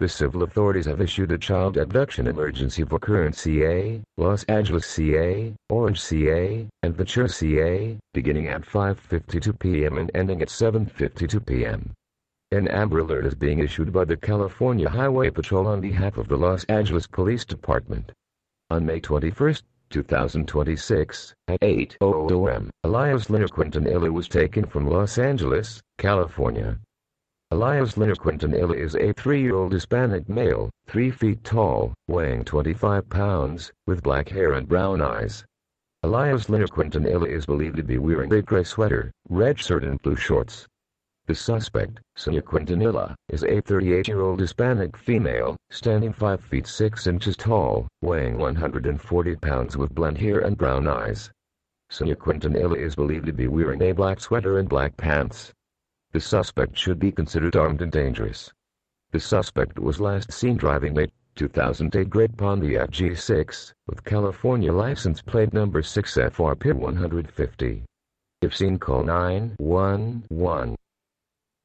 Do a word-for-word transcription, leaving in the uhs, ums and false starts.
The civil authorities have issued a child abduction emergency for Kern, C A, Los Angeles, C A, Orange, C A, and Ventura, C A, beginning at five fifty-two p m and ending at seven fifty-two p m An Amber Alert is being issued by the California Highway Patrol on behalf of the Los Angeles Police Department. On May twenty-first, two thousand twenty-six, at eight oh a m, Elias Leonard Quintanilla was taken from Los Angeles, California. Elias Leonard Quintanilla is a three-year-old Hispanic male, three feet tall, weighing twenty-five pounds, with black hair and brown eyes. Elias Leonard Quintanilla is believed to be wearing a gray sweater, red shirt and blue shorts. The suspect, Sonia Quintanilla, is a thirty-eight-year-old Hispanic female, standing five feet six inches tall, weighing one hundred forty pounds with blonde hair and brown eyes. Sonia Quintanilla is believed to be wearing a black sweater and black pants. The suspect should be considered armed and dangerous. The suspect was last seen driving a two thousand eight Great Pontiac G six, with California license plate number six F R P one fifty. If seen, call nine one one.